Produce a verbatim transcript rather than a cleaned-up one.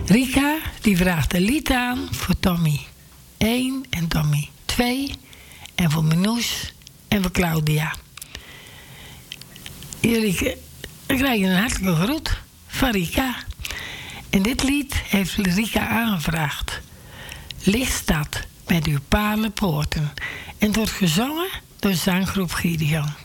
Rika die vraagt een lied aan voor Tommy één en Tommy twee. En voor Menoes en voor Claudia. Jullie krijgen een hartelijke groet van Rika. En dit lied heeft Rika aangevraagd. Lichtstad met uw paarlenpoorten. En het wordt gezongen door de zanggroep Gideon.